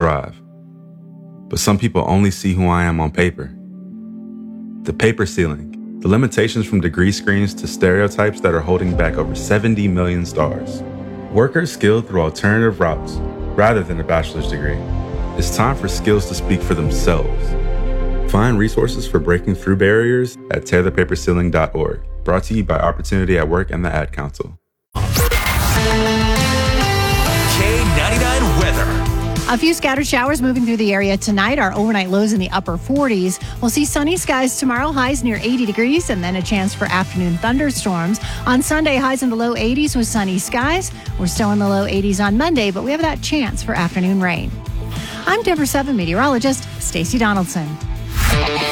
thrive. But some people only see who I am on paper. The paper ceiling, the limitations from degree screens to stereotypes that are holding back over 70 million stars. Workers skilled through alternative routes rather than a bachelor's degree. It's time for skills to speak for themselves. Find resources for breaking through barriers at tearthepaperceiling.org. Brought to you by Opportunity at Work and the Ad Council. K99 weather. A few scattered showers moving through the area tonight. Our overnight lows in the upper 40s. We'll see sunny skies tomorrow, highs near 80 degrees, and then a chance for afternoon thunderstorms. On Sunday, highs in the low 80s with sunny skies. We're still in the low 80s on Monday, but we have that chance for afternoon rain. I'm Denver 7 meteorologist Stacey Donaldson.